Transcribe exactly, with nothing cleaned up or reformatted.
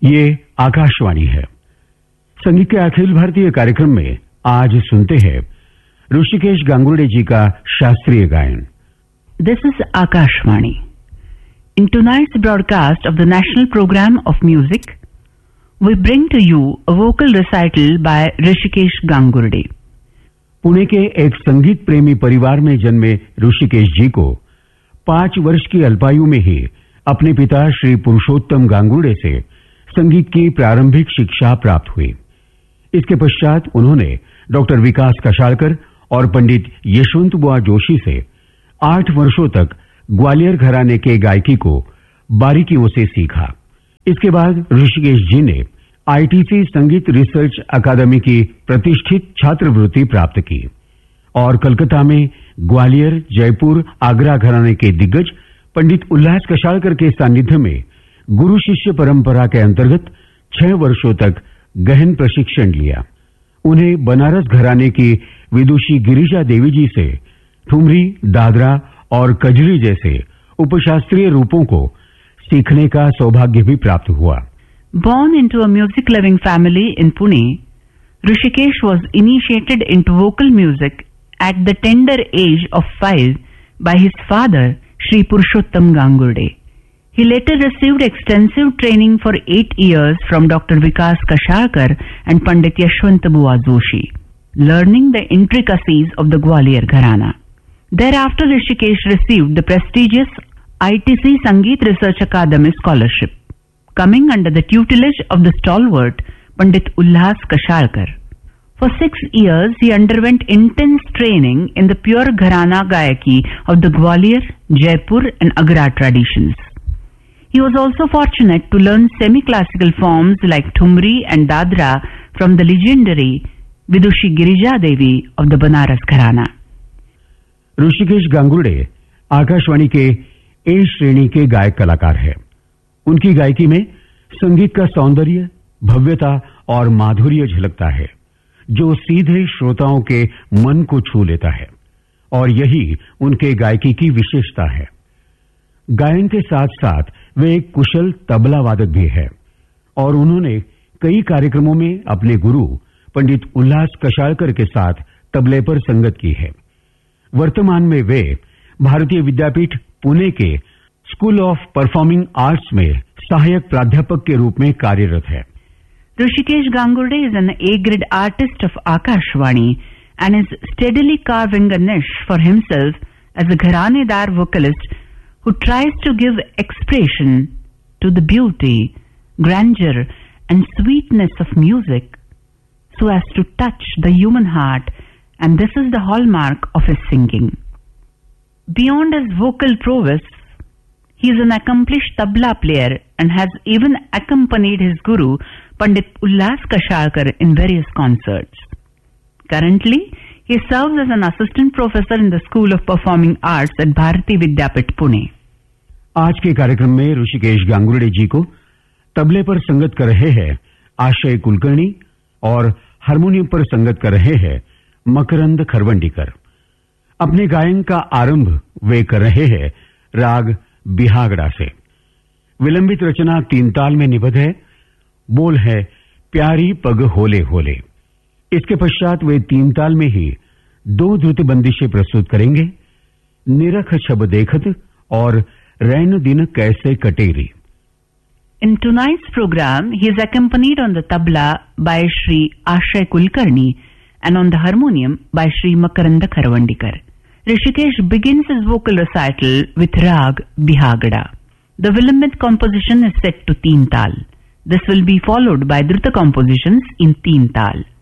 ये आकाशवाणी है। संगीत के अखिल भारतीय कार्यक्रम में आज सुनते हैं ऋषिकेश गांगुर्डे जी का शास्त्रीय गायन। This is Akashvani. In tonight's broadcast of the National Program of Music, we bring to you a vocal recital by Rishikesh Gangurde. Pune के एक संगीत प्रेमी परिवार में जन्मे ऋषिकेश जी को पांच वर्ष की अल्पायु में ही अपने पिता श्री पुरुषोत्तम गांगुर्डे से संगीत की प्रारंभिक शिक्षा प्राप्त हुई। इसके पश्चात उन्होंने डॉक्टर विकास कशालकर और पंडित यशवंत बुआ जोशी से आठ वर्षों तक ग्वालियर घराने के गायकी को बारीकियों से सीखा। इसके बाद ऋषिकेश जी ने आईटीसी संगीत रिसर्च अकादमी की प्रतिष्ठित छात्रवृत्ति प्राप्त की और कलकत्ता में ग्वालियर, जयपुर, आगरा घराने के दिग्गज पंडित उल्लास कशालकर के सानिध्य में गुरु शिष्य परंपरा के अंतर्गत छह वर्षों तक गहन प्रशिक्षण लिया। उन्हें बनारस घराने की विदुषी गिरिजा देवी जी से ठुमरी, दादरा और कजरी जैसे उपशास्त्रीय रूपों को सीखने का सौभाग्य भी प्राप्त हुआ। Born into a music-loving family in Pune, Rishikesh was initiated into vocal music at the tender age of five by his father, Shri Purushottam Gangurde. He later received extensive training for eight years from Doctor Vikas Kashalkar and Pandit Yashwant Bua Joshi, learning the intricacies of the Gwalior Gharana. Thereafter, Rishikesh received the prestigious I T C Sangeet Research Academy scholarship, coming under the tutelage of the stalwart Pandit Ullas Kashalkar. For six years, he underwent intense training in the pure Gharana Gayaki of the Gwalior, Jaipur and Agra traditions. He was also fortunate to learn semi-classical forms like Thumri and Dadra from the legendary Vidushi Girija Devi of the Banaras Gharana. Rishikesh Gangurde Akashvani के ए श्रेणी के गायक कलाकार हैं। उनकी गायकी में संगीत का सौंदर्य, भव्यता और माधुर्य झलकता है, जो सीधे श्रोताओं के मन को छू लेता है और यही उनके गायकी की विशेषता है। गायन के साथ साथ वे एक कुशल तबला वादक भी है और उन्होंने कई कार्यक्रमों में अपने गुरु पंडित उल्लास कशालकर के साथ तबले पर संगत की है। वर्तमान में वे भारतीय विद्यापीठ पुणे के स्कूल ऑफ परफॉर्मिंग आर्ट्स में सहायक प्राध्यापक के रूप में कार्यरत है। Rishikesh Gangurde is an A-grade artist of Akashvani and is steadily carving a niche for himself as a Gharanedar vocalist who tries to give expression to the beauty, grandeur and sweetness of music so as to touch the human heart, and this is the hallmark of his singing. Beyond his vocal prowess, he is an accomplished tabla player and has even accompanied his guru Pandit Ullas Kashalkar in various concerts. Currently, he serves as an assistant professor in the School of Performing Arts at Bharati Vidyapit, Pune. आज के कार्यक्रम में ऋषिकेश गांगुर्डे जी को तबले पर संगत कर रहे हैं आशय कुलकर्णी और हारमोनियम पर संगत कर रहे हैं मकरंद खरवंडीकर। अपने गायन का आरंभ वे कर रहे हैं राग बिहागड़ा से। विलंबित रचना तीन ताल में निबद्ध है। बोल है प्यारी पग होले होले। इसके पश्चात वे तीन ताल में ही दो द्रुत बंदिशें प्रस्तुत करेंगे, निरख छब देखत और रैन दिन कैसे कटेरी। In tonight's program, he is accompanied on the tabla by Shri Ashay Kulkarni and on the harmonium by Shri Makaranda Kharavandikar. Rishikesh begins his vocal recital with Rag Bihagada. The Vilambit composition is set to Teen Tal. This will be followed by Druta compositions in Teen Tal.